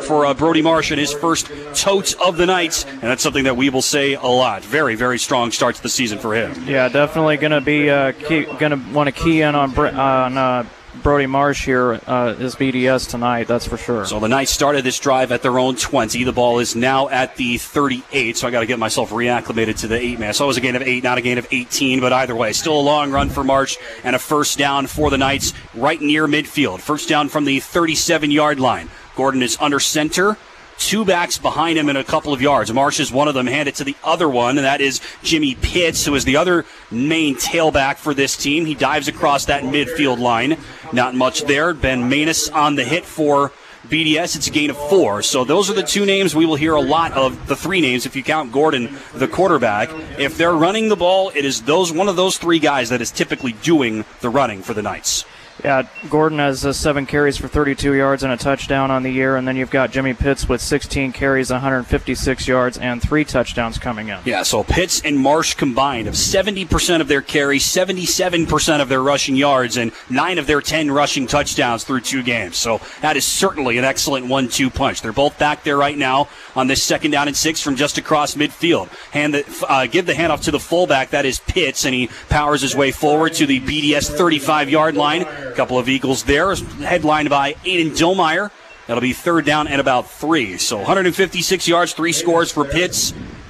for Brody Marsh in his first tote of the night, and that's something that we will say a lot. Very, very strong start to the season for him. Yeah, definitely going to be going to want to key in on Brody Marsh here is BDS tonight, that's for sure. So the Knights started this drive at their own 20. The ball is now at the 38, so I got to get myself reacclimated to the 8-man. So it was a gain of 8, not a gain of 18, but either way, still a long run for Marsh and a first down for the Knights right near midfield. First down from the 37-yard line. Gordon is under center. Two backs behind him in a couple of yards. Marsh is one of them. Hand it to the other one, and that is Jimmy Pitts, who is the other main tailback for this team. He dives across that midfield line. Not much there. Ben Manus on the hit for BDS. It's a gain of 4. So those are the two names we will hear a lot of, the three names if you count Gordon, the quarterback. If they're running the ball, it is one of those three guys that is typically doing the running for the Knights. Yeah, Gordon has 7 carries for 32 yards and a touchdown on the year, and then you've got Jimmy Pitts with 16 carries, 156 yards, and 3 touchdowns coming in. Yeah, so Pitts and Marsh combined of 70% of their carries, 77% of their rushing yards, and 9 of their 10 rushing touchdowns through 2 games. So that is certainly an excellent 1-2 punch. They're both back there right now on this 2nd down and 6 from just across midfield. Give the handoff to the fullback, that is Pitts, and he powers his way forward to the BDS 35-yard line. A couple of Eagles there, headlined by Aiden Dillmeyer. That'll be 3rd down and about 3. So 156 yards, 3 scores for Pitts,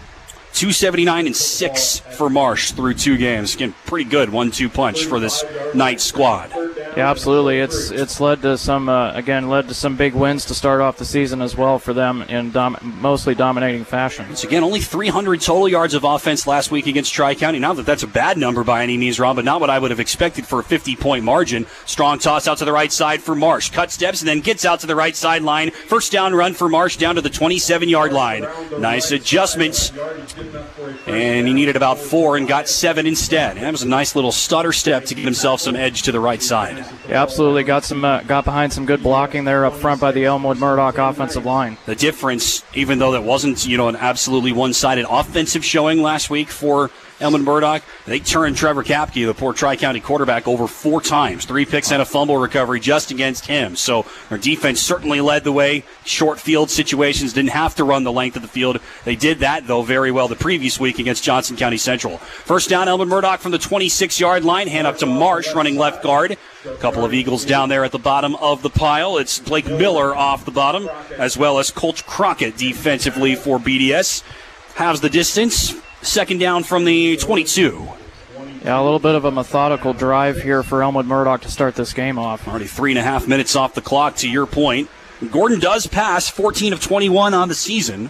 279 and 6 for Marsh through 2 games. Again, pretty good 1-2 punch for this Knights squad. Yeah, absolutely. It's led to some big wins to start off the season as well for them in mostly dominating fashion. So again, only 300 total yards of offense last week against Tri-County. Not that that's a bad number by any means, Ron, but not what I would have expected for a 50-point margin. Strong toss out to the right side for Marsh. Cut steps and then gets out to the right sideline. First down run for Marsh down to the 27-yard line. Nice adjustments. And he needed about 4 and got 7 instead. And that was a nice little stutter step to give himself some edge to the right side. Yeah, absolutely. Got behind some good blocking there up front by the Elmwood Murdoch offensive line. The difference, even though that wasn't, an absolutely one-sided offensive showing last week for Elmwood Murdoch, they turned Trevor Kapke, the poor Tri-County quarterback, over 4 times. 3 picks and a fumble recovery just against him. So our defense certainly led the way. Short field situations, didn't have to run the length of the field. They did that, though, very well the previous week against Johnson County Central. First down, Elmwood Murdoch from the 26-yard line. Hand up to Marsh, running left guard. A couple of Eagles down there at the bottom of the pile. It's Blake Miller off the bottom, as well as Colt Crockett defensively for BDS. Halves the distance. Second down from the 22. Yeah, a little bit of a methodical drive here for Elmwood Murdoch to start this game off. Already 3.5 minutes off the clock, to your point. Gordon does pass 14 of 21 on the season.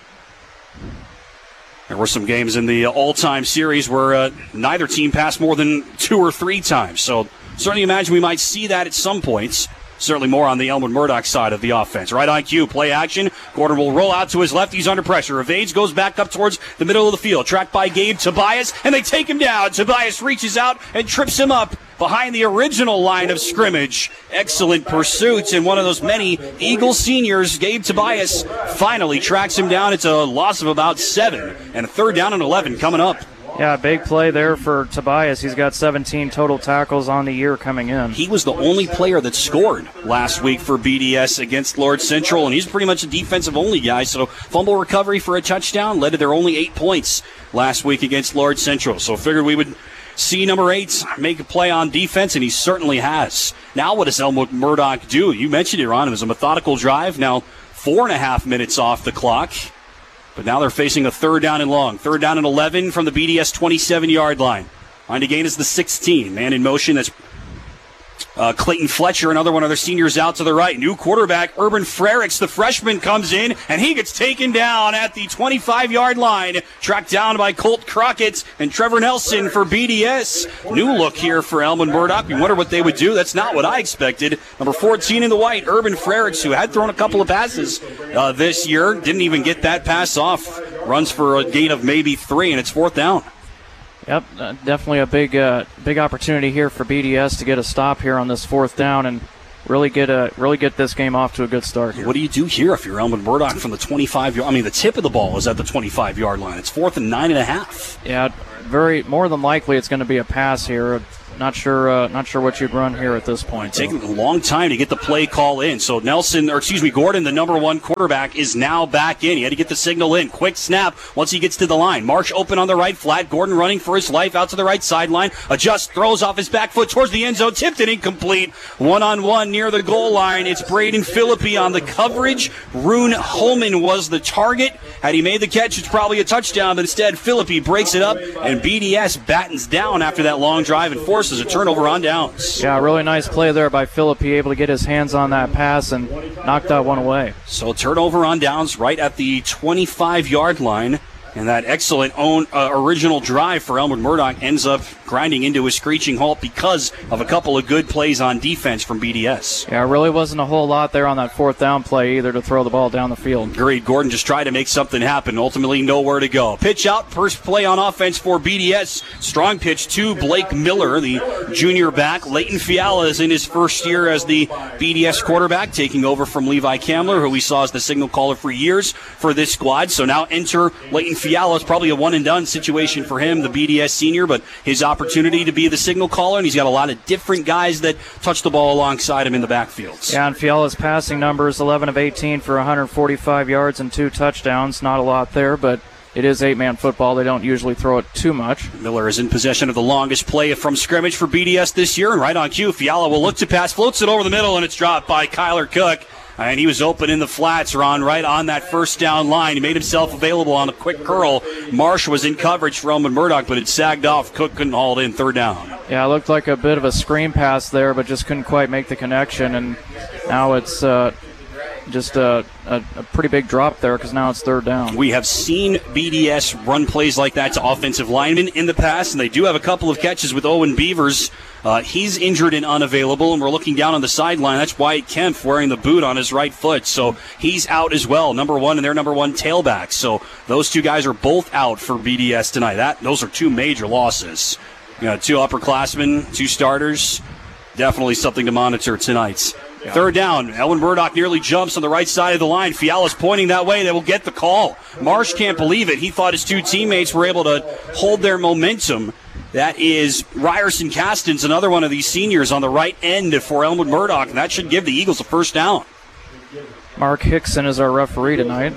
There were some games in the all-time series where neither team passed more than 2 or 3 times. So certainly imagine we might see that at some points. Certainly more on the Elmwood Murdoch side of the offense. Right IQ, play action. Gordon will roll out to his left. He's under pressure. Evades, goes back up towards the middle of the field. Tracked by Gabe Tobias, and they take him down. Tobias reaches out and trips him up behind the original line of scrimmage. Excellent pursuit, and one of those many Eagles seniors, Gabe Tobias, finally tracks him down. It's a loss of about 7, and a 3rd down and 11 coming up. Yeah, big play there for Tobias. He's got 17 total tackles on the year coming in. He was the only player that scored last week for BDS against Lord Central, and he's pretty much a defensive-only guy. So fumble recovery for a touchdown led to their only 8 points last week against Lord Central. So figured we would see number 8 make a play on defense, and he certainly has. Now what does Elmwood Murdoch do? You mentioned it, Ron. It was a methodical drive. Now 4.5 minutes off the clock. But now they're facing a 3rd down and long. 3rd down and 11 from the BDS 27-yard line. Line to gain is the 16. Man in motion, that's Clayton Fletcher, another one of their seniors out to the right. New quarterback, Urban Frericks, the freshman, comes in, and he gets taken down at the 25-yard line. Tracked down by Colt Crockett and Trevor Nelson for BDS. New look here for Elmwood Murdoch. You wonder what they would do. That's not what I expected. Number 14 in the white, Urban Frericks, who had thrown a couple of passes this year. Didn't even get that pass off. Runs for a gain of maybe 3, and it's 4th down. Yep, definitely a big opportunity here for BDS to get a stop here on this 4th down and really get this game off to a good start here. What do you do here if you're Elmwood Murdoch from the 25-yard? I mean, the tip of the ball is at the 25-yard line. It's 4th and 9.5. Yeah, more than likely it's going to be a pass here. not sure what you'd run here at this point. Taking a long time to get the play call in. So Gordon, the number one quarterback, is now back in. He had to get the signal in. Quick snap once he gets to the line. Marsh open on the right flat. Gordon running for his life out to the right sideline. Adjusts, throws off his back foot towards the end zone. Tipped and incomplete. One-on-one near the goal line. It's Braden Philippi on the coverage. Rune Holman was the target. Had he made the catch, it's probably a touchdown, but instead Philippi breaks it up, and BDS battens down after that long drive and forces a turnover on downs. Yeah, really nice play there by Philippi, able to get his hands on that pass and knock that one away. So turnover on downs right at the 25-yard line. And that excellent original drive for Elmwood Murdoch ends up grinding into a screeching halt because of a couple of good plays on defense from BDS. Yeah, really wasn't a whole lot there on that fourth down play either to throw the ball down the field. Agreed. Gordon just tried to make something happen. Ultimately, nowhere to go. Pitch out, first play on offense for BDS. Strong pitch to Blake Miller, the junior back. Leighton Fiala is in his first year as the BDS quarterback, taking over from Levi Kamler, who we saw as the signal caller for years for this squad. So now enter Leighton Fiala. It's probably a one-and-done situation for him, the BDS senior, but his opportunity to be the signal caller, and he's got a lot of different guys that touch the ball alongside him in the backfields. Yeah, and Fiala's passing numbers, 11 of 18 for 145 yards and 2 touchdowns. Not a lot there, but it is 8-man football. They don't usually throw it too much. Miller is in possession of the longest play from scrimmage for BDS this year, and right on cue, Fiala will look to pass, floats it over the middle, and it's dropped by Kyler Cook. And he was open in the flats, Ron, right on that first down line. He made himself available on a quick curl. Marsh was in coverage for Elmwood Murdoch, but it sagged off. Cook couldn't haul it in, third down. Yeah, it looked like a bit of a screen pass there, but just couldn't quite make the connection. And now it's just a pretty big drop there because now it's third down. We have seen BDS run plays like that to offensive linemen in the past, and they do have a couple of catches with Owen Beavers. He's injured and unavailable, and we're looking down on the sideline. That's Wyatt Kemp wearing the boot on his right foot, so he's out as well, number one, and their number one tailback. So those two guys are both out for BDS tonight. Those are two major losses. You know, 2 upperclassmen, 2 starters. Definitely something to monitor tonight. Yeah. Third down. Elmwood Murdoch nearly jumps on the right side of the line. Fiala's pointing that way. They will get the call. Marsh can't believe it. He thought his 2 teammates were able to hold their momentum. That is Ryerson Castens, another one of these seniors on the right end for Elmwood Murdoch, and that should give the Eagles a first down. Mark Hickson is our referee tonight.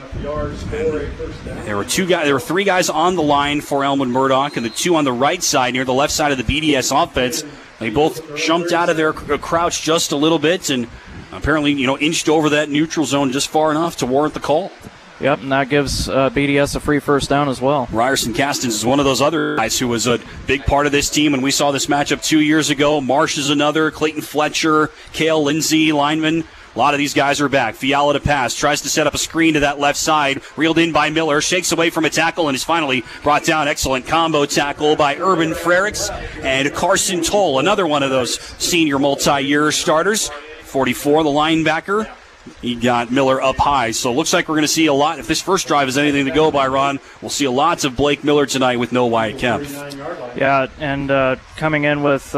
There were 3 guys on the line for Elmwood Murdoch, and the 2 on the right side near the left side of the BDS offense. They both jumped out of their crouch just a little bit and apparently, inched over that neutral zone just far enough to warrant the call. Yep, and that gives BDS a free first down as well. Ryerson Castens is one of those other guys who was a big part of this team when we saw this matchup 2 years ago. Marsh is another, Clayton Fletcher, Cale Lindsay, lineman. A lot of these guys are back. Fiala to pass, tries to set up a screen to that left side, reeled in by Miller, shakes away from a tackle, and is finally brought down. Excellent combo tackle by Urban Frericks and Carson Toll, another one of those senior multi-year starters. 44, the linebacker. He got Miller up high, so it looks like we're going to see a lot. If this first drive is anything to go by, Ron, we'll see lots of Blake Miller tonight with no Wyatt Kemp. Yeah, and coming in with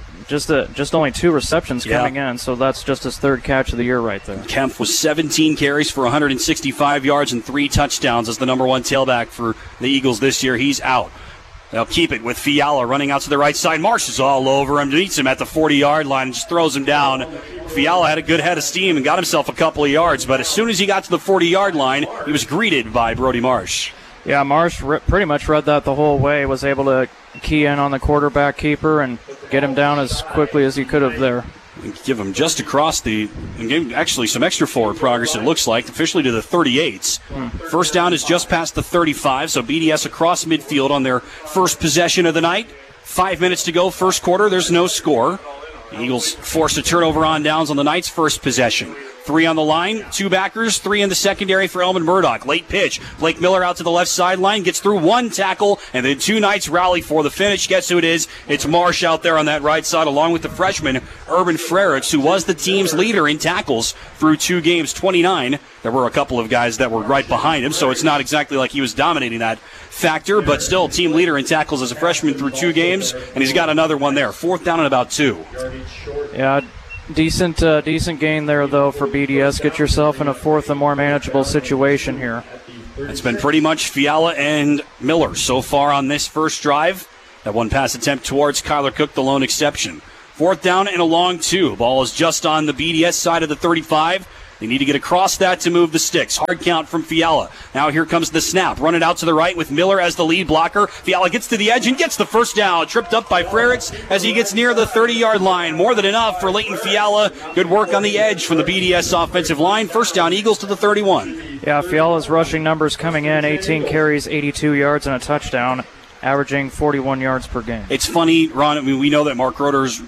just only 2 receptions coming in, so that's just his 3rd catch of the year right there. Kemp was 17 carries for 165 yards and 3 touchdowns as the number 1 tailback for the Eagles this year. He's out. They'll keep it with Fiala running out to the right side. Marsh is all over him, meets him at the 40-yard line and just throws him down. Fiala had a good head of steam and got himself a couple of yards, but as soon as he got to the 40-yard line, he was greeted by Brody Marsh. Yeah, Marsh pretty much read that the whole way, was able to key in on the quarterback keeper and get him down as quickly as he could have there. Give him just across and gave actually some extra forward progress, it looks like, officially to the 38s. First down is just past the 35, so BDS across midfield on their first possession of the night. 5 minutes to go, first quarter, there's no score. The Eagles forced a turnover on downs on the night's first possession. 3 on the line, 2 backers, 3 in the secondary for Elmwood Murdoch. Late pitch. Blake Miller out to the left sideline, gets through 1 tackle, and then 2 Knights rally for the finish. Guess who it is? It's Marsh out there on that right side, along with the freshman, Urban Frericks, who was the team's leader in tackles through 2 games, 29. There were a couple of guys that were right behind him, so it's not exactly like he was dominating that factor, but still team leader in tackles as a freshman through 2 games, and he's got another one there. 4th down and about 2. Yeah, decent gain there, though, for BDS. Get yourself in a 4th and more manageable situation here. It's been pretty much Fiala and Miller so far on this first drive. That one pass attempt towards Kyler Cook, the lone exception. 4th down and a long 2. Ball is just on the BDS side of the 35. They need to get across that to move the sticks. Hard count from Fiala. Now here comes the snap. Run it out to the right with Miller as the lead blocker. Fiala gets to the edge and gets the first down. Tripped up by Frericks as he gets near the 30-yard line. More than enough for Leighton Fiala. Good work on the edge from the BDS offensive line. First down, Eagles to the 31. Yeah, Fiala's rushing numbers coming in. 18 carries, 82 yards, and a touchdown, averaging 41 yards per game. It's funny, Ron. I mean, we know that Mark Roters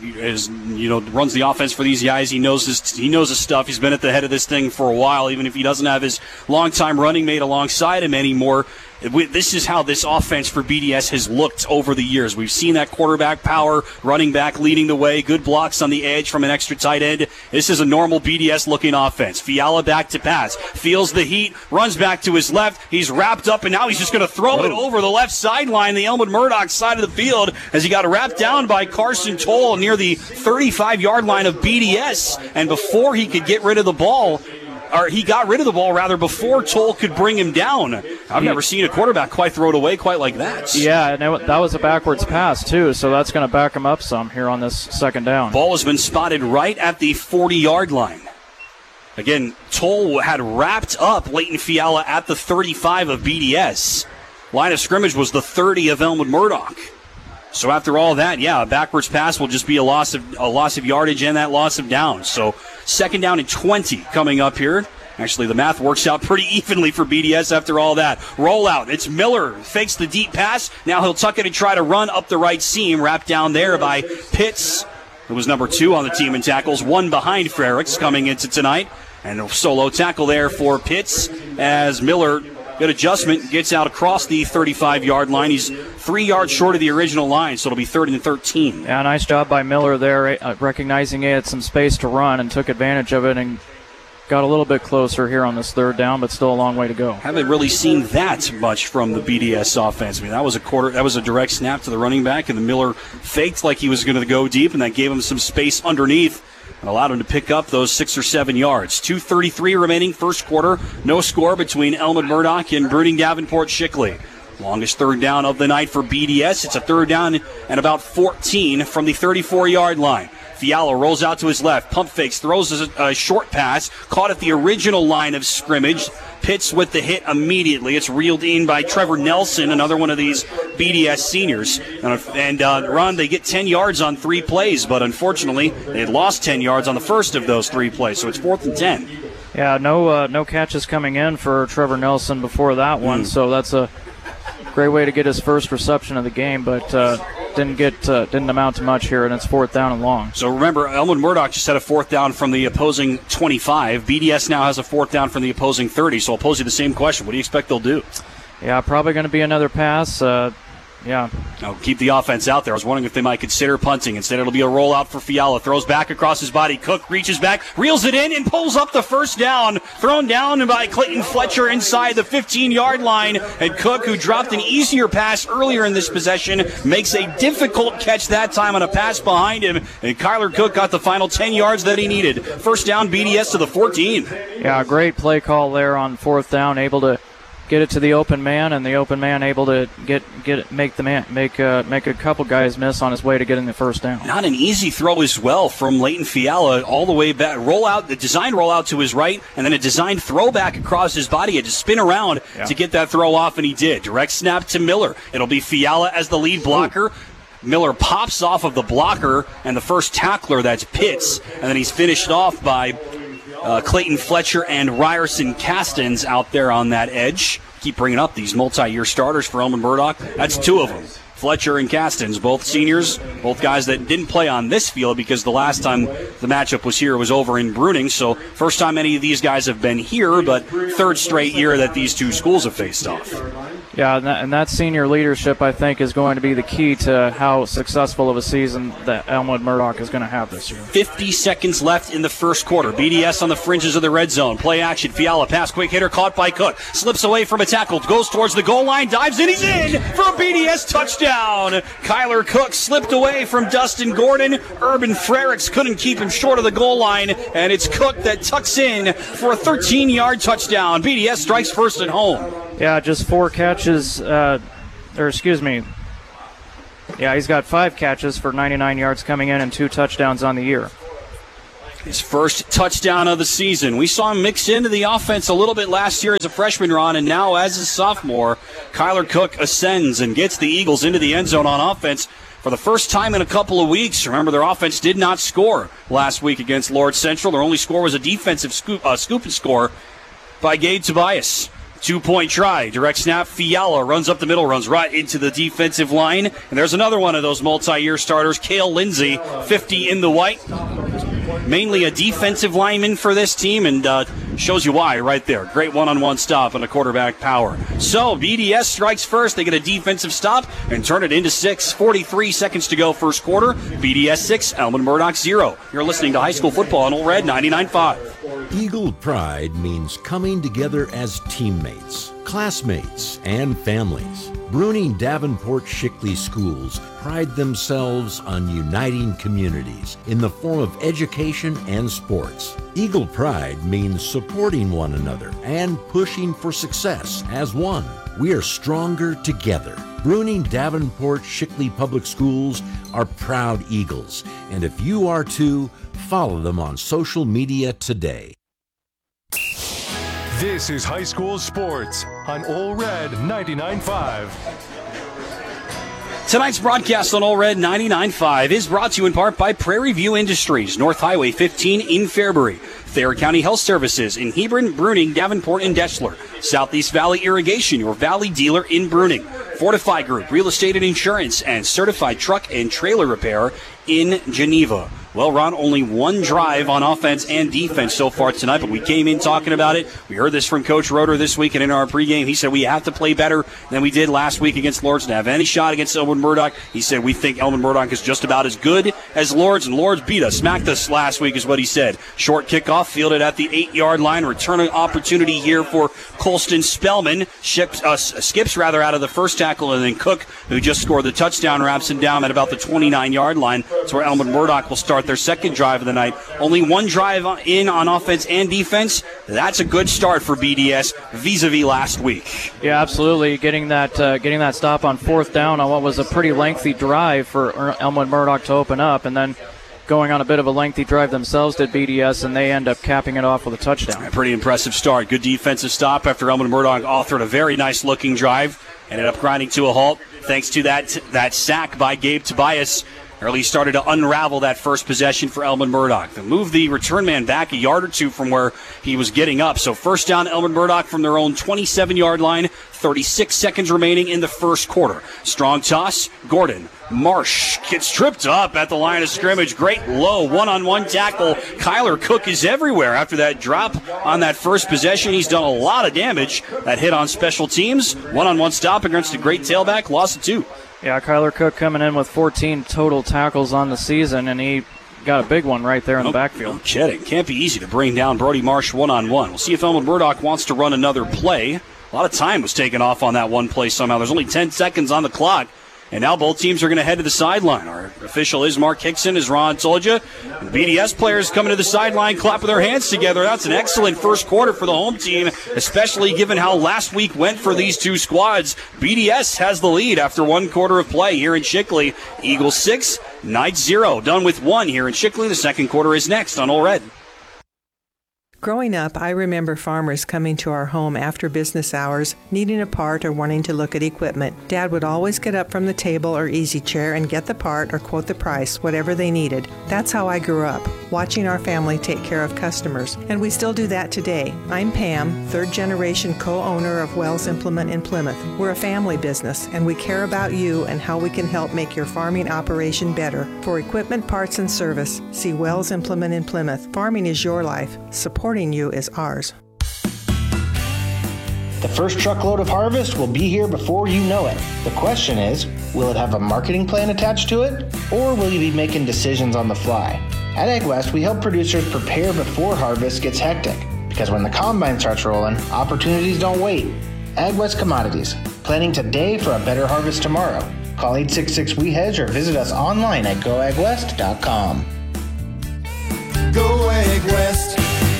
runs the offense for these guys. He knows his stuff. He's been at the head of this thing for a while, even if he doesn't have his longtime running mate alongside him anymore. This is how this offense for BDS has looked over the years. We've seen that quarterback power, running back leading the way, good blocks on the edge from an extra tight end. This is a normal BDS-looking offense. Fiala back to pass, feels the heat, runs back to his left. He's wrapped up, and now he's just going to throw it over the left sideline, the Elmwood Murdoch side of the field, as he got wrapped down by Carson Toll near the 35-yard line of BDS. And before he could get rid of the ball, or he got rid of the ball, rather, before Toll could bring him down. I've never seen a quarterback quite throw it away quite like that. Yeah, and that was a backwards pass, too, so that's going to back him up some here on this second down. Ball has been spotted right at the 40-yard line. Again, Toll had wrapped up Leighton Fiala at the 35 of BDS. Line of scrimmage was the 30 of Elmwood Murdoch. So after all that, yeah, a backwards pass will just be a loss of yardage and that loss of downs. So second down and 20 coming up here. Actually, the math works out pretty evenly for BDS after all that. Rollout. It's Miller. Fakes the deep pass. Now he'll tuck it and try to run up the right seam. Wrapped down there by Pitts, who was number 2 on the team in tackles. 1 behind Frericks coming into tonight. And a solo tackle there for Pitts as Miller, good adjustment, gets out across the 35-yard line. He's 3 yards short of the original line, so it'll be 3rd and 13. Yeah, nice job by Miller there, recognizing he had some space to run and took advantage of it and got a little bit closer here on this 3rd down, but still a long way to go. Haven't really seen that much from the BDS offense. I mean, that was a direct snap to the running back, and the Miller faked like he was going to go deep, and that gave him some space underneath and allowed him to pick up those 6 or 7 yards. 2:33 remaining first quarter. No score between Elmwood Murdoch and Bruning Davenport Shickley. Longest 3rd down of the night for BDS. It's a 3rd down and about 14 from the 34-yard line. Fiala rolls out to his left, pump fakes, throws a short pass, caught at the original line of scrimmage. Pitts with the hit immediately. It's reeled in by Trevor Nelson, another one of these BDS seniors. And Ron, they get 10 yards on 3 plays, but unfortunately, they had lost 10 yards on the first of those 3 plays, so it's 4th and 10. Yeah, no catches coming in for Trevor Nelson before that one, so that's a great way to get his first reception of the game, but didn't amount to much here, and it's 4th down and long. So remember, Elmwood Murdoch just had a 4th down from the opposing 25. BDS now has a 4th down from the opposing 30, so I'll pose you the same question. What do you expect they'll do? Yeah, probably going to be another pass. Yeah. Now keep the offense out there. I was wondering if they might consider punting. Instead, it'll be a rollout for Fiala. Throws back across his body. Cook reaches back, reels it in, and pulls up the first down. Thrown down by Clayton Fletcher inside the 15-yard line. And Cook, who dropped an easier pass earlier in this possession, makes a difficult catch that time on a pass behind him. And Kyler Cook got the final 10 yards that he needed. First down, BDS to the 14. Yeah, great play call there on 4th down, able to get it to the open man, and the open man able to make a couple guys miss on his way to getting the first down. Not an easy throw as well from Leighton Fiala, all the way back, the designed rollout to his right, and then a designed throwback across his body. He had to spin around to get that throw off, and he did. Direct snap to Miller. It'll be Fiala as the lead blocker. Miller pops off of the blocker, and the first tackler, that's Pitts, and then he's finished off by Clayton Fletcher and Ryerson Castens out there on that edge. Keep bringing up these multi-year starters for Elmwood Murdoch. That's 2 of them. Fletcher and Castens, both seniors, both guys that didn't play on this field because the last time the matchup was here was over in Bruning. So first time any of these guys have been here, but 3rd straight year that these 2 schools have faced off. Yeah, and that senior leadership, I think, is going to be the key to how successful of a season that Elmwood Murdoch is going to have this year. 50 seconds left in the first quarter. BDS on the fringes of the red zone. Play action. Fiala pass, quick hitter, caught by Cook. Slips away from a tackle, goes towards the goal line, dives in, he's in for a BDS touchdown. Kyler Cook slipped away from Dustin Gordon. Urban Frericks couldn't keep him short of the goal line, and it's Cook that tucks in for a 13-yard touchdown. BDS strikes first at home. Yeah, just 4 catches, Yeah, he's got 5 catches for 99 yards coming in and 2 touchdowns on the year. His first touchdown of the season. We saw him mix into the offense a little bit last year as a freshman, Ron, and now as a sophomore, Kyler Cook ascends and gets the Eagles into the end zone on offense for the first time in a couple of weeks. Remember, their offense did not score last week against Lord Central. Their only score was a defensive scoop and score by Gabe Tobias. 2-point try, direct snap, Fiala runs up the middle, runs right into the defensive line. And there's another one of those multi-year starters, Cale Lindsey, 50 in the white. Mainly a defensive lineman for this team, and shows you why right there. Great one-on-one stop and a quarterback power. So BDS strikes first. They get a defensive stop and turn it into 6. 43 seconds to go first quarter. BDS 6, Elmwood Murdoch 0. You're listening to High School Football on Ole Red 99.5. Eagle Pride means coming together as teammates, classmates, and families. Bruning Davenport Shickley schools pride themselves on uniting communities in the form of education and sports. Eagle Pride means supporting one another and pushing for success as one. We are stronger together. Bruning Davenport Shickley Public Schools are proud Eagles, and if you are too, follow them on social media today. This is high school sports on Ole Red 99.5. Tonight's broadcast on Ole Red 99.5 is brought to you in part by Prairie View Industries, North Highway 15 in Fairbury, Thayer County Health Services in Hebron, Bruning, Davenport, and Deschler, Southeast Valley Irrigation, your valley dealer in Bruning, Fortify Group, Real Estate and Insurance, and Certified Truck and Trailer Repair in Geneva. Well, Ron, only one drive on offense and defense so far tonight, but we came in talking about it. We heard this from Coach Roeder this week, and in our pregame, he said we have to play better than we did last week against Lords and have any shot against Elmwood Murdoch. He said we think Elmwood Murdoch is just about as good as Lords, and Lords beat us, smacked us last week is what he said. Short kickoff fielded at the 8-yard line. Return opportunity here for Colston Spellman. Skips out of the first tackle, and then Cook, who just scored the touchdown, wraps him down at about the 29-yard line. That's where Elmwood Murdoch will start their second drive of the night. Only one drive in on offense and defense. That's a good start for BDS vis-a-vis last week. Yeah, absolutely. Getting that stop on 4th down on what was a pretty lengthy drive for Elmwood Murdoch to open up, and then going on a bit of a lengthy drive themselves did BDS, and they end up capping it off with a touchdown. A pretty impressive start. Good defensive stop after Elmwood Murdoch authored a very nice-looking drive. Ended up grinding to a halt thanks to that sack by Gabe Tobias. Early started to unravel that first possession for Elmwood Murdoch. They moved the return man back a yard or two from where he was getting up. So first down, Elmwood Murdoch from their own 27-yard line. 36 seconds remaining in the first quarter. Strong toss. Gordon. Marsh gets tripped up at the line of scrimmage. Great low one-on-one tackle. Kyler Cook is everywhere after that drop on that first possession. He's done a lot of damage. That hit on special teams. One-on-one stop against a great tailback. Loss of 2. Yeah, Kyler Cook coming in with 14 total tackles on the season, and he got a big one right there in the backfield. No kidding. Can't be easy to bring down Brody Marsh one-on-one. We'll see if Elmwood Murdoch wants to run another play. A lot of time was taken off on that one play somehow. There's only 10 seconds on the clock. And now both teams are going to head to the sideline. Our official is Mark Hickson, as Ron told you. And BDS players coming to the sideline, clapping their hands together. That's an excellent first quarter for the home team, especially given how last week went for these two squads. BDS has the lead after one quarter of play here in Shickley. Eagles 6, Knights 0. Done with 1 here in Shickley. The second quarter is next on Ole Red. Growing up, I remember farmers coming to our home after business hours, needing a part or wanting to look at equipment. Dad would always get up from the table or easy chair and get the part or quote the price, whatever they needed. That's how I grew up, watching our family take care of customers. And we still do that today. I'm Pam, third-generation co-owner of Wells Implement in Plymouth. We're a family business, and we care about you and how we can help make your farming operation better. For equipment, parts, and service, see Wells Implement in Plymouth. Farming is your life. Supporting you is ours. The first truckload of harvest will be here before you know it. The question is, will it have a marketing plan attached to it, or will you be making decisions on the fly? At AgWest, we help producers prepare before harvest gets hectic, because when the combine starts rolling, opportunities don't wait. AgWest Commodities, planning today for a better harvest tomorrow. Call 866-WE-HEDGE or visit us online at goagwest.com. Go AgWest.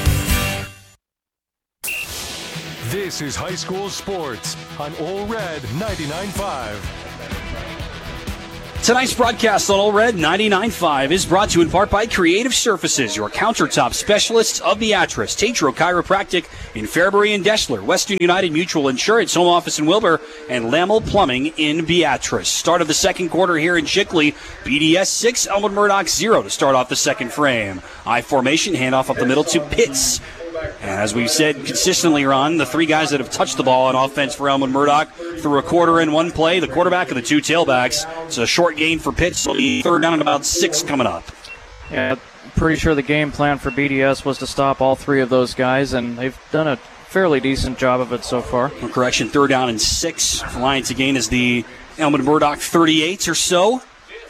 This is high school sports on Ole Red 99.5. Tonight's broadcast on Old Red 99.5 is brought to you in part by Creative Surfaces, your countertop specialists of Beatrice, Tatro Chiropractic in Fairbury and Deschler, Western United Mutual Insurance, Home Office in Wilbur, and Lammel Plumbing in Beatrice. Start of the second quarter here in Chickley. BDS 6, Elmwood Murdoch 0 to start off the second frame. I formation, handoff up the middle to Pitts. And as we've said consistently, Ron, the three guys that have touched the ball on offense for Elmwood Murdoch through a quarter in one play, the quarterback and the two tailbacks. It's a short gain for Pitts. So third down and about 6 coming up. Yeah, pretty sure the game plan for BDS was to stop all three of those guys, and they've done a fairly decent job of it so far. Correction, third down and 6. Lions again is the Elmwood Murdoch 38 or so.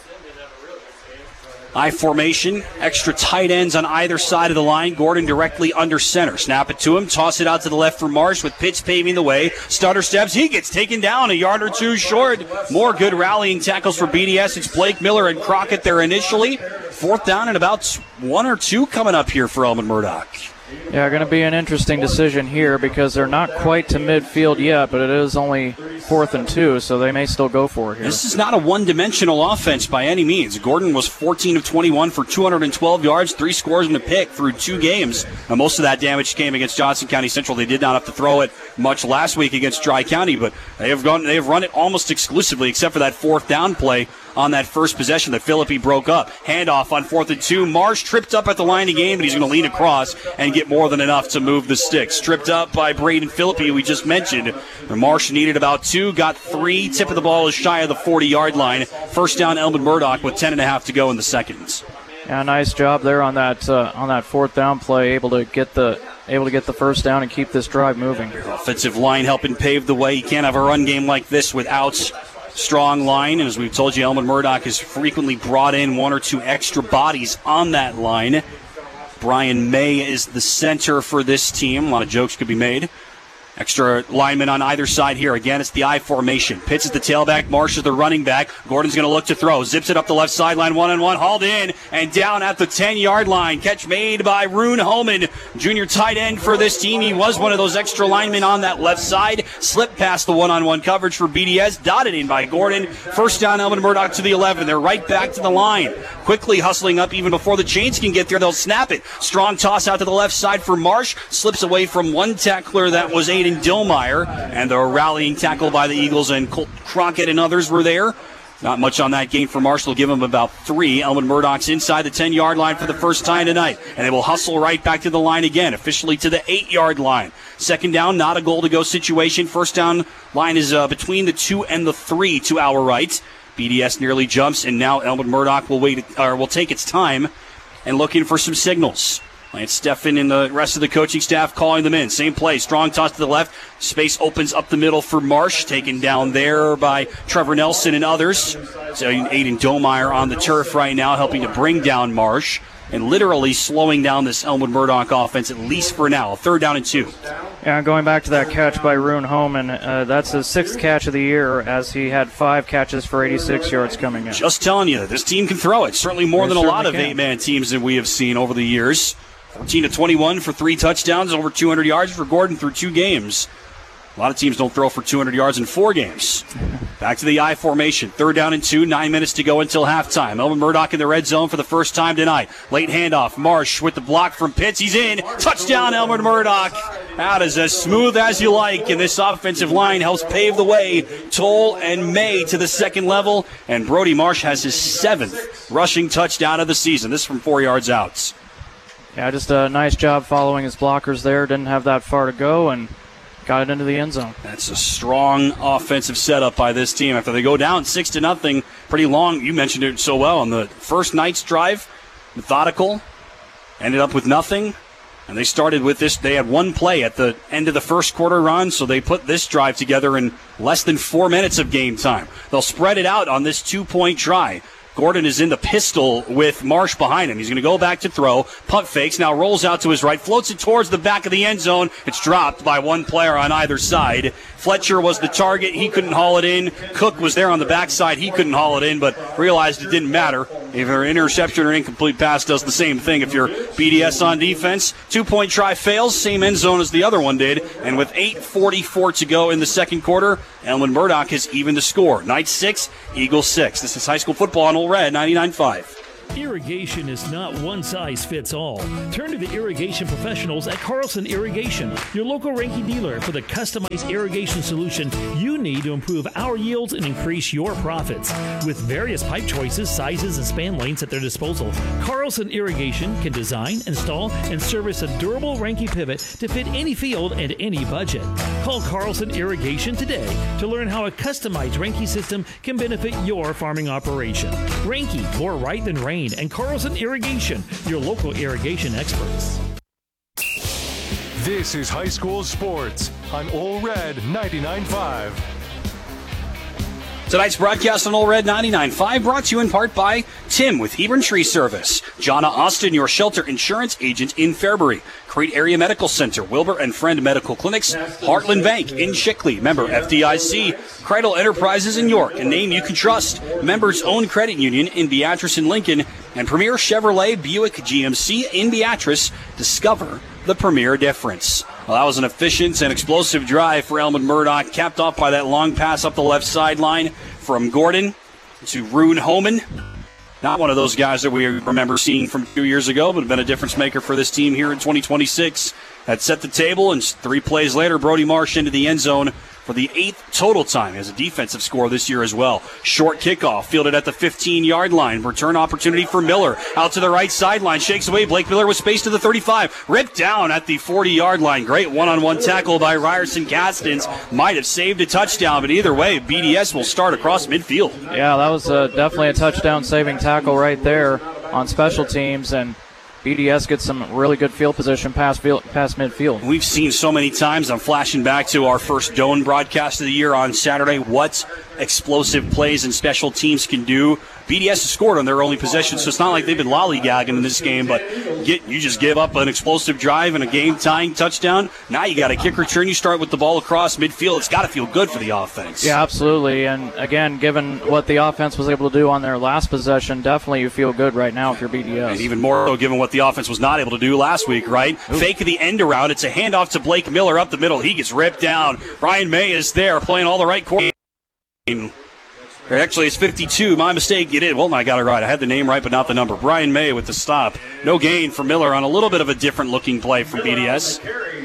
I formation, extra tight ends on either side of the line. Gordon directly under center. Snap it to him, toss it out to the left for Marsh with Pitts paving the way. Stutter steps, he gets taken down a yard or two short. More good rallying tackles for BDS. It's Blake Miller and Crockett there initially. Fourth down and about 1 or 2 coming up here for Elmwood Murdoch. Yeah, going to be an interesting decision here because they're not quite to midfield yet, but it is only 4th and 2, so they may still go for it here. This is not a one-dimensional offense by any means. Gordon was 14 of 21 for 212 yards, 3 scores and a pick through 2 games. Now, most of that damage came against Johnson County Central. They did not have to throw it much last week against Dry County, but they have run it almost exclusively except for that 4th down play on that first possession that Philippi broke up. Handoff on 4th and 2. Marsh tripped up at the line of game, but he's going to lean across and get more than enough to move the sticks. Tripped up by Braden Philippi, we just mentioned. Marsh needed about 2, got 3. Tip of the ball is shy of the 40-yard line. First down, Elmwood Murdoch with 10.5 to go in the second. Yeah, nice job there on that 4th down play, able to get the first down and keep this drive moving. Offensive line helping pave the way. You can't have a run game like this without strong line, and as we've told you, Elmwood Murdoch has frequently brought in 1 or 2 extra bodies on that line. Brian May is the center for this team. A lot of jokes could be made. Extra linemen on either side here. Again, it's the I formation. Pitts is the tailback. Marsh is the running back. Gordon's going to look to throw. Zips it up the left sideline, 1-on-1. Hauled in and down at the 10-yard line. Catch made by Rune Holman, junior tight end for this team. He was one of those extra linemen on that left side. Slipped past the one-on-one coverage for BDS. Dotted in by Gordon. First down, Elmwood Murdoch to the 11. They're right back to the line. Quickly hustling up even before the chains can get there. They'll snap it. Strong toss out to the left side for Marsh. Slips away from one tackler. That was Aiden Dillmeyer, and the rallying tackle by the Eagles, and Colt Crockett and others were there. Not much on that gain for Marshall. Give him about 3. Elmwood Murdoch's inside the 10-yard line for the first time tonight, and they will hustle right back to the line again, officially to the 8-yard line. Second down, not a goal-to-go situation. First down line is between the 2 and the 3 to our right. BDS nearly jumps, and now Elmwood Murdoch will take its time and looking for some signals. Lance Steffen and the rest of the coaching staff calling them in. Same play. Strong toss to the left. Space opens up the middle for Marsh. Taken down there by Trevor Nelson and others. So Aiden Domeyer on the turf right now, helping to bring down Marsh and literally slowing down this Elmwood Murdoch offense, at least for now. 3rd down and 2. Yeah, going back to that catch by Rune Holman, that's his 6th catch of the year, as he had 5 catches for 86 yards coming in. Just telling you, this team can throw it. Certainly more than a lot of 8-man teams that we have seen over the years. 14 of 21 for 3 touchdowns, over 200 yards for Gordon through 2 games. A lot of teams don't throw for 200 yards in 4 games. Back to the I formation. 3rd down and 2, 9 minutes to go until halftime. Elmwood Murdoch in the red zone for the first time tonight. Late handoff. Marsh with the block from Pitts. He's in. Touchdown, Elmwood Murdoch. That is as smooth as you like, and this offensive line helps pave the way. Toll and May to the second level, and Brody Marsh has his 7th rushing touchdown of the season. This from 4 yards out. Yeah, just a nice job following his blockers there. Didn't have that far to go and got it into the end zone. That's a strong offensive setup by this team. After they go down 6-0, pretty long. You mentioned it so well on the first night's drive. Methodical. Ended up with nothing. And they started with this. They had 1 play at the end of the first quarter run, so they put this drive together in less than 4 minutes of game time. They'll spread it out on this 2-point try. Gordon is in the pistol with Marsh behind him. He's going to go back to throw. Punt fakes, now rolls out to his right, floats it towards the back of the end zone. It's dropped by 1 player on either side. Fletcher was the target. He couldn't haul it in. Cook was there on the backside. He couldn't haul it in, but realized it didn't matter. Either an interception or an incomplete pass does the same thing. If you're BDS on defense, 2-point try fails, same end zone as the other one did. And with 8:44 to go in the second quarter, Elmwood Murdoch has evened the score. Knights 6, Eagles 6. This is high school football on Ole Red 99.5. Irrigation is not one size fits all. Turn to the irrigation professionals at Carlson Irrigation, your local Ranky dealer for the customized irrigation solution you need to improve our yields and increase your profits. With various pipe choices, sizes, and span lengths at their disposal, Carlson Irrigation can design, install, and service a durable Ranky pivot to fit any field and any budget. Call Carlson Irrigation today to learn how a customized Ranky system can benefit your farming operation. Ranky, more right than rain, and Carlson Irrigation, your local irrigation experts. This is high school sports on Ole Red 99.5. Tonight's broadcast on Ole Red 99.5 brought to you in part by Tim with Hebron Tree Service, Jonna Austin, your shelter insurance agent in Fairbury, Crete Area Medical Center, Wilbur and Friend Medical Clinics, Heartland Bank in Shickley, member FDIC, Cradle Enterprises in York, a name you can trust, members owned credit union in Beatrice and Lincoln, and Premier Chevrolet Buick GMC in Beatrice. Discover the premier difference. Well, that was an efficient and explosive drive for Elmwood Murdoch, capped off by that long pass up the left sideline from Gordon to Rune Homan. Not one of those guys that we remember seeing from 2 years ago, but have been a difference maker for this team here in 2026. That set the table, and 3 plays later, Brody Marsh into the end zone for the 8th total time as a defensive score this year as well. Short kickoff fielded at the 15-yard line. Return opportunity for Miller. Out to the right sideline. Shakes away. Blake Miller with space to the 35. Ripped down at the 40-yard line. Great one-on-one tackle by Ryerson Castins. Might have saved a touchdown, but either way, BDS will start across midfield. Yeah, that was definitely a touchdown-saving tackle right there on special teams, and BDS gets some really good field position past midfield. We've seen so many times, I'm flashing back to our first Doan broadcast of the year on Saturday, what explosive plays and special teams can do. BDS has scored on their only possession, so it's not like they've been lollygagging in this game, but you just give up an explosive drive and a game-tying touchdown. Now you got a kick return. You start with the ball across midfield. It's got to feel good for the offense. Yeah, absolutely. And, again, given what the offense was able to do on their last possession, definitely you feel good right now if you're BDS. And even more so given what the offense was not able to do last week, right? Ooh. Fake the end around. It's a handoff to Blake Miller up the middle. He gets ripped down. Brian May is there playing all the right court. Actually, it's 52. My mistake. You did. Well, I got it right. I had the name right, but not the number. Brian May with the stop. No gain for Miller on a little bit of a different-looking play from BDS.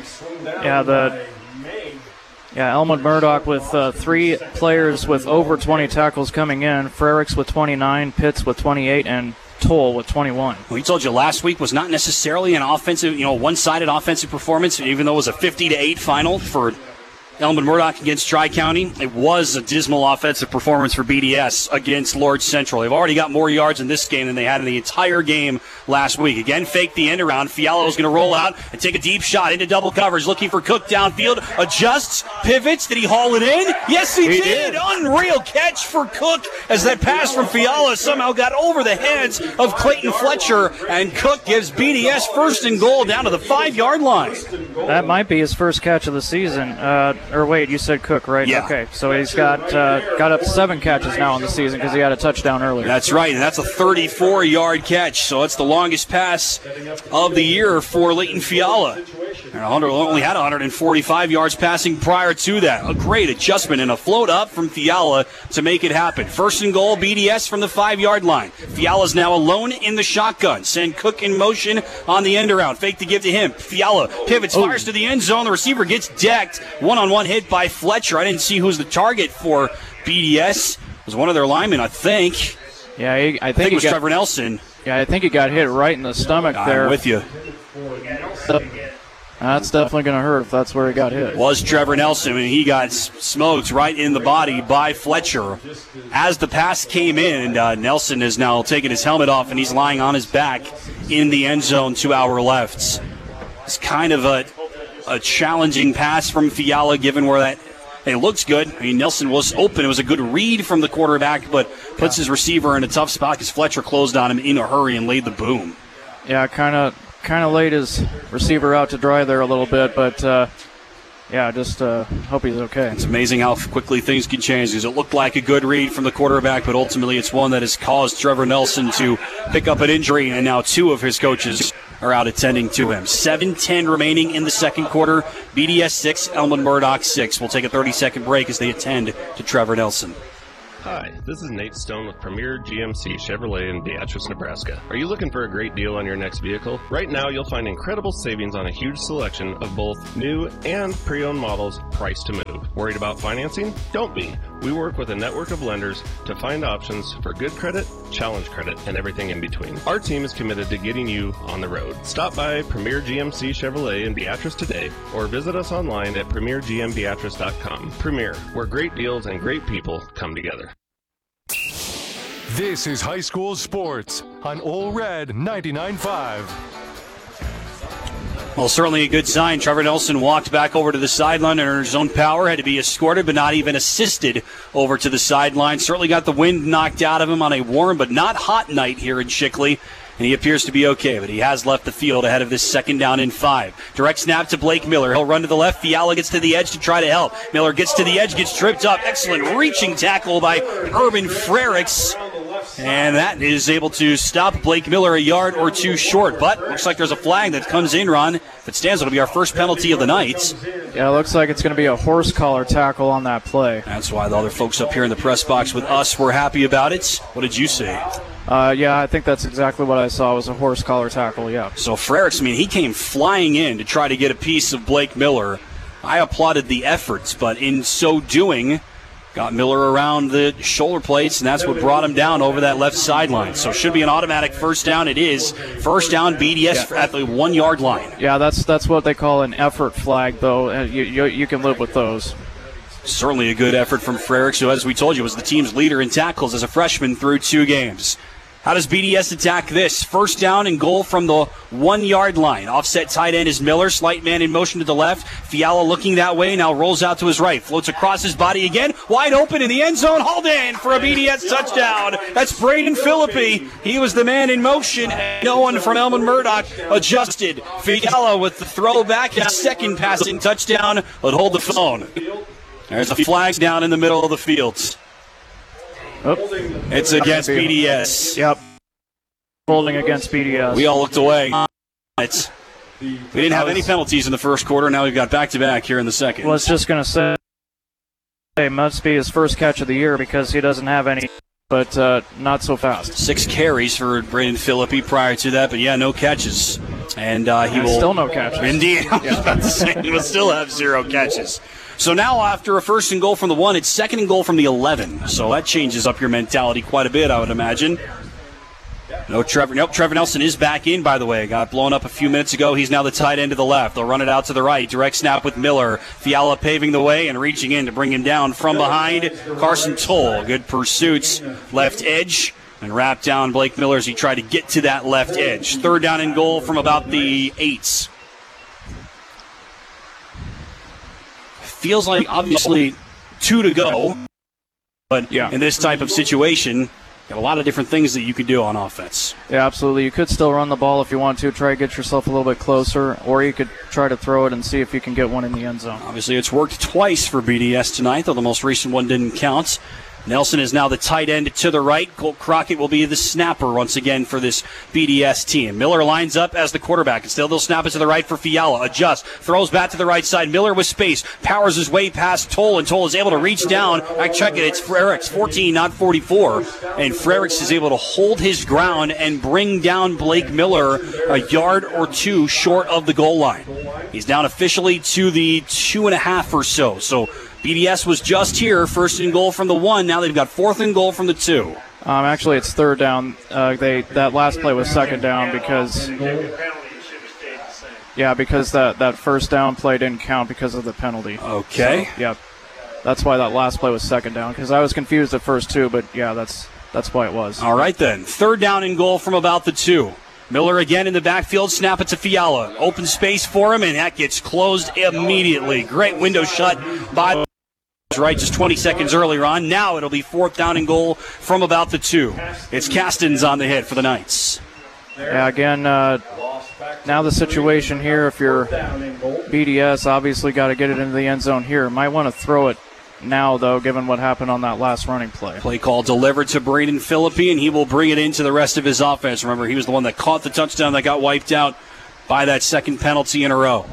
Elmwood Murdoch with 3 players with over 20 tackles coming in. Frericks with 29, Pitts with 28, and Toll with 21. We told you last week was not necessarily an offensive, one-sided offensive performance, even though it was a 50-8 final for Elmwood Murdoch against Tri-County. It was a dismal offensive performance for BDS against Lord Central. They've already got more yards in this game than they had in the entire game last week. Again, fake the end around. Fialo is going to roll out and take a deep shot into double coverage, looking for Cook downfield. Adjusts, pivots. Did he haul it in? Yes, he did. Unreal catch for Cook as that pass from Fiala somehow got over the heads of Clayton Fletcher, and Cook gives BDS first and goal down to the 5-yard line. That might be his first catch of the season. Or wait, you said Cook, right? Yeah. Okay, so he's got up to 7 catches now in the season because he had a touchdown earlier. That's right, and that's a 34-yard catch, so it's the longest pass of the year for Leighton Fiala. And only had 145 yards passing prior to that. A great adjustment and a float up from Fiala to make it happen. First and goal, BDS from the 5-yard line. Fiala's now alone in the shotgun. Send Cook in motion on the end around. Fake to give to him. Fiala pivots, fires to the end zone. The receiver gets decked. One-on-one hit by Fletcher. I didn't see who's the target for BDS. It was one of their linemen, I think. Yeah, I think it was Trevor Nelson. Yeah, I think he got hit right in the stomach there. I'm with you. That's definitely going to hurt if that's where he got hit. Was Trevor Nelson, and he got smoked right in the body by Fletcher. As the pass came in, Nelson is now taking his helmet off, and he's lying on his back in the end zone to our left. It's kind of a challenging pass from Fiala, given where that it looks good. I mean, Nelson was open. It was a good read from the quarterback, but puts his receiver in a tough spot because Fletcher closed on him in a hurry and laid the boom. Yeah, kind of laid his receiver out to dry there a little bit, but yeah, just hope he's okay. It's amazing how quickly things can change, because it looked like a good read from the quarterback, but ultimately it's one that has caused Trevor Nelson to pick up an injury, and now 2 of his coaches are out attending to him. 7:10 remaining in the second quarter. BDS 6, Elmwood Murdoch 6. We'll take a 30-second break as they attend to Trevor Nelson. Hi, this is Nate Stone with Premier GMC Chevrolet in Beatrice, Nebraska. Are you looking for a great deal on your next vehicle? Right now, you'll find incredible savings on a huge selection of both new and pre-owned models priced to move. Worried about financing? Don't be. We work with a network of lenders to find options for good credit, challenge credit, and everything in between. Our team is committed to getting you on the road. Stop by Premier GMC Chevrolet in Beatrice today, or visit us online at premiergmbeatrice.com. Premier, where great deals and great people come together. This is high school sports on Ole Red 99.5. Well, certainly a good sign. Trevor Nelson walked back over to the sideline under his own power, had to be escorted but not even assisted over to the sideline. Certainly got the wind knocked out of him on a warm but not hot night here in Shickley, and he appears to be okay, but he has left the field ahead of this 2nd down and 5. Direct snap to Blake Miller. He'll run to the left. Fiala gets to the edge to try to help. Miller gets to the edge, gets tripped up. Excellent reaching tackle by Urban Frericks. And that is able to stop Blake Miller a yard or 2 short. But looks like there's a flag that comes in, Ron. If it stands, it'll be our first penalty of the night. Yeah, it looks like it's going to be a horse collar tackle on that play. That's why the other folks up here in the press box with us were happy about it. What did you say? Yeah, I think that's exactly what I saw, was a horse collar tackle, yeah. So Frericks, he came flying in to try to get a piece of Blake Miller. I applauded the efforts, but in so doing, got Miller around the shoulder plates, and that's what brought him down over that left sideline. So should be an automatic first down. It is. First down, BDS at the 1 yard line. Yeah, that's what they call an effort flag, though. You can live with those. Certainly a good effort from Frericks, who, as we told you, was the team's leader in tackles as a freshman through 2 games. How does BDS attack this? First down and goal from the 1 yard line. Offset tight end is Miller. Slight man in motion to the left. Fiala looking that way. Now rolls out to his right. Floats across his body again. Wide open in the end zone. Hauled in for a BDS touchdown. That's Braden Philippi. He was the man in motion. And no one from Elmwood Murdoch adjusted. Fiala with the throw back. His second passing touchdown. But hold the phone. There's a flag down in the middle of the field. Oh. It's against BDS. Yep. Holding against BDS. We all looked away. We didn't have any penalties in the first quarter. Now we've got back-to-back here in the second. Well, it's just going to say it must be his first catch of the year because he doesn't have any, but not so fast. 6 carries for Braden Philippi prior to that, but yeah, no catches. And he will. Still no catches. Indeed. I was about to say he will still have 0 catches. So now after a 1st and goal from the 1, it's 2nd and goal from the 11. So that changes up your mentality quite a bit, I would imagine. Trevor Nelson is back in, by the way. Got blown up a few minutes ago. He's now the tight end to the left. They'll run it out to the right. Direct snap with Miller. Fiala paving the way and reaching in to bring him down from behind. Carson Toll. Good pursuits. Left edge. And wrapped down Blake Miller as he tried to get to that left edge. 3rd down and goal from about the 8s. Feels like, obviously, 2 to go. But in this type of situation, got a lot of different things that you could do on offense. Yeah, absolutely. You could still run the ball if you want to, try to get yourself a little bit closer, or you could try to throw it and see if you can get one in the end zone. Obviously, it's worked twice for BDS tonight, though the most recent one didn't count. Nelson is now the tight end to the right. Colt Crockett will be the snapper once again for this BDS team. Miller lines up as the quarterback. Instead, they'll snap it to the right for Fiala. Adjusts. Throws back to the right side. Miller with space. Powers his way past Toll, and Toll is able to reach down. I check it. It's Frericks, 14, not 44. And Frericks is able to hold his ground and bring down Blake Miller a yard or 2 short of the goal line. He's down officially to the 2.5 or so. So BDS was just here, 1st and goal from the 1. Now they've got 4th and goal from the 2. Actually, it's 3rd down. That last play was 2nd down because that first down play didn't count because of the penalty. Okay. So, that's why that last play was 2nd down, because I was confused at first too, but yeah, that's why it was. All right then, 3rd down and goal from about the 2. Miller again in the backfield, snap it to Fiala. Open space for him, and that gets closed immediately. Great window shut by right just 20 seconds earlier on. Now it'll be 4th down and goal from about the 2. It's Castens on the hit for the Knights. Yeah, again, now the situation here, if you're BDS, obviously got to get it into the end zone here. Might want to throw it now, though, given what happened on that last running play. Play call delivered to Braden Philippi, and he will bring it into the rest of his offense. Remember, he was the one that caught the touchdown that got wiped out by that second penalty in a row.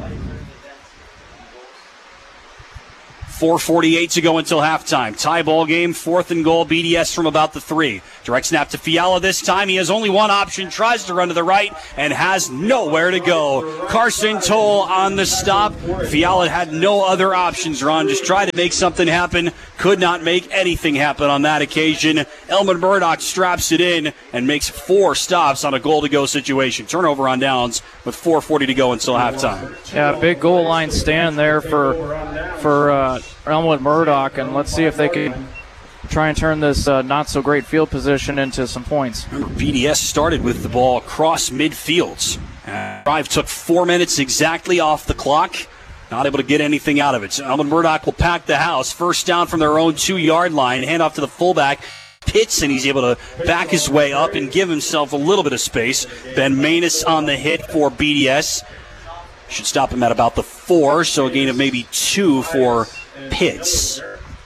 4:48 to go until halftime. Tie ball game, 4th and goal, BDS from about the 3. Direct snap to Fiala this time. He has only one option, tries to run to the right, and has nowhere to go. Carson Toll on the stop. Fiala had no other options, Ron. Just tried to make something happen. Could not make anything happen on that occasion. Elman Murdoch straps it in and makes 4 stops on a goal-to-go situation. Turnover on downs with 4:40 to go until halftime. Yeah, big goal line stand there for Elmwood Murdoch, and let's see if they can try and turn this not-so-great field position into some points. Remember, BDS started with the ball across midfields. Drive took 4 minutes exactly off the clock. Not able to get anything out of it. So Elmwood Murdoch will pack the house. First down from their own 2-yard line. Hand off to the fullback. Pitts, and he's able to back his way up and give himself a little bit of space. Ben Manus on the hit for BDS. Should stop him at about the 4, so a gain of maybe 2 for Pitts.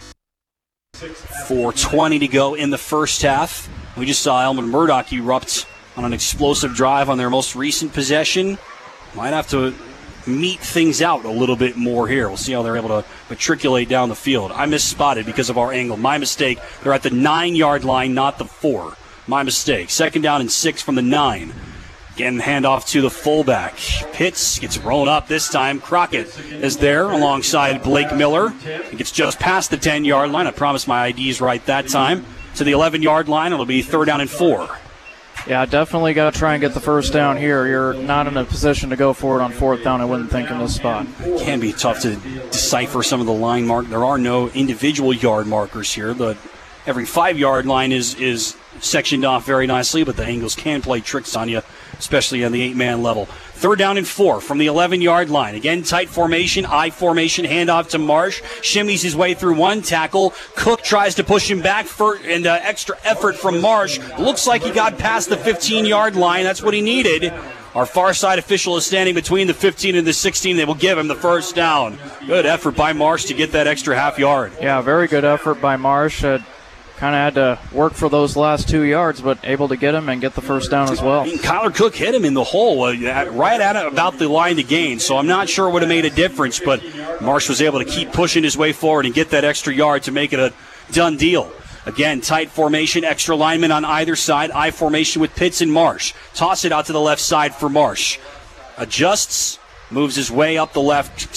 4:20 to go in the first half. We just saw Elmwood Murdoch erupt on an explosive drive on their most recent possession. Might have to meet things out a little bit more here. We'll see how they're able to matriculate down the field. I misspotted because of our angle. My mistake. They're at the 9-yard line, not the 4. My mistake. 2nd down and 6 from the 9. Again, handoff to the fullback. Pitts gets rolled up this time. Crockett is there alongside Blake Miller. He gets just past the 10-yard line. I promised my IDs right that time. To the 11-yard line, it'll be 3rd down and 4. Yeah, definitely got to try and get the first down here. You're not in a position to go for it on 4th down, I wouldn't think, in this spot. It can be tough to decipher some of the line mark. There are no individual yard markers here. Every 5-yard line is sectioned off very nicely, but the angles can play tricks on you, especially on the 8-man level. 3rd down and 4 from the 11-yard line. Again, tight formation, I formation, handoff to Marsh. Shimmies his way through one tackle. Cook tries to push him back and extra effort from Marsh. Looks like he got past the 15-yard line. That's what he needed. Our far side official is standing between the 15 and the 16. They will give him the first down. Good effort by Marsh to get that extra half yard. Yeah, very good effort by Marsh. Kind of had to work for those last 2 yards, but able to get him and get the first down as well. Kyler Cook hit him in the hole right at about the line to gain, so I'm not sure it would have made a difference, but Marsh was able to keep pushing his way forward and get that extra yard to make it a done deal. Again, tight formation, extra linemen on either side, I formation with Pitts and Marsh. Toss it out to the left side for Marsh. Adjusts. Moves his way up the left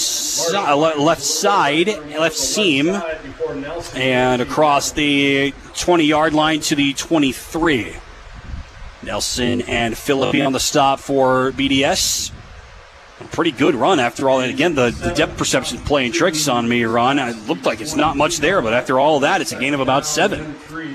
side, left seam, and across the 20-yard line to the 23. Nelson and Philippi on the stop for BDS. A pretty good run after all. And again, the depth perception playing tricks on me, Ron. It looked like it's not much there, but after all of that, it's a gain of about 7.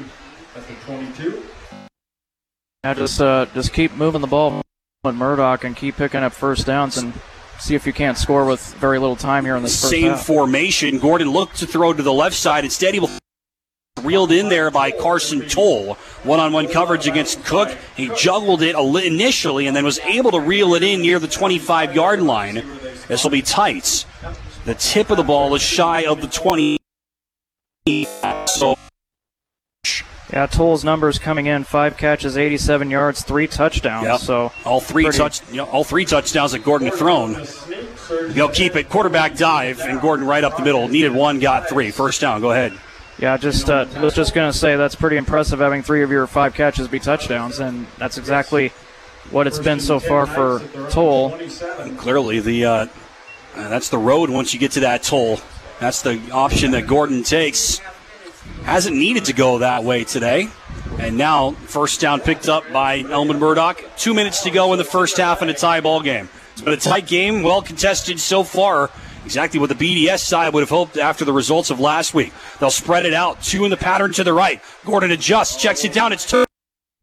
Yeah, just keep moving the ball with Murdoch and keep picking up first downs and see if you can't score with very little time here in this first half. Same formation. Gordon looked to throw to the left side. Instead, he was reeled in there by Carson Toll. One-on-one coverage against Cook. He juggled it initially and then was able to reel it in near the 25-yard line. This will be tight. The tip of the ball is shy of the 20. So, yeah, Toll's numbers coming in: 5 catches, 87 yards, 3 touchdowns. Yep. So all three touchdowns that Gordon had thrown. They'll keep it. Quarterback dive, and Gordon right up the middle. Needed 1, got 3. First down. Go ahead. Yeah, was just going to say that's pretty impressive having 3 of your 5 catches be touchdowns, and that's exactly what it's been so far for Toll. And clearly, that's the road once you get to that Toll. That's the option that Gordon takes. Hasn't needed to go that way today. And now, first down picked up by Elman Murdoch. 2 minutes to go in the first half in a tie ball game. It's been a tight game, well contested so far. Exactly what the BDS side would have hoped after the results of last week. They'll spread it out. 2 in the pattern to the right. Gordon adjusts, checks it down. It's 3rd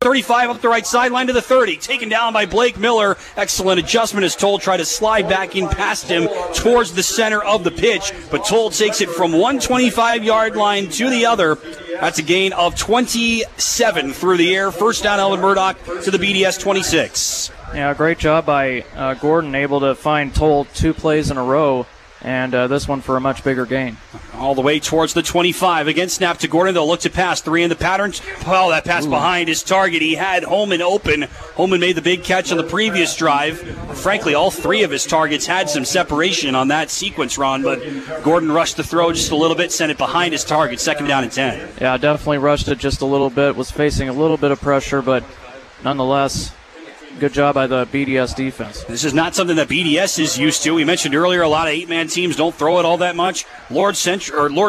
35 up the right sideline to the 30. Taken down by Blake Miller. Excellent adjustment as Toll tried to slide back in past him towards the center of the pitch. But Toll takes it from 125-yard line to the other. That's a gain of 27 through the air. First down, Elvin Murdoch to the BDS 26. Yeah, great job by Gordon, able to find Toll 2 plays in a row, and this one for a much bigger gain. All the way towards the 25. Again, snap to Gordon. They'll look to pass. 3 in the pattern. Well, that pass behind his target. He had Holman open. Holman made the big catch on the previous drive. Frankly, all 3 of his targets had some separation on that sequence, Ron, but Gordon rushed the throw just a little bit, sent it behind his target. Second down and 10. Yeah, definitely rushed it just a little bit. Was facing a little bit of pressure, but nonetheless, good job by the BDS defense. This is not something that BDS is used to. We mentioned earlier a lot of 8-man teams don't throw it all that much. Lord